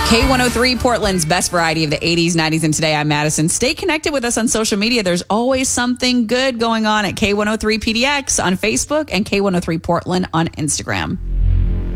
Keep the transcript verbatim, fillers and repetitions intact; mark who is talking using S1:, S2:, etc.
S1: K one oh three, Portland's best variety of the eighties, nineties, and today. I'm Madison. Stay connected with us on social media. There's always something good going on at K one oh three P D X on Facebook and K one oh three Portland on Instagram.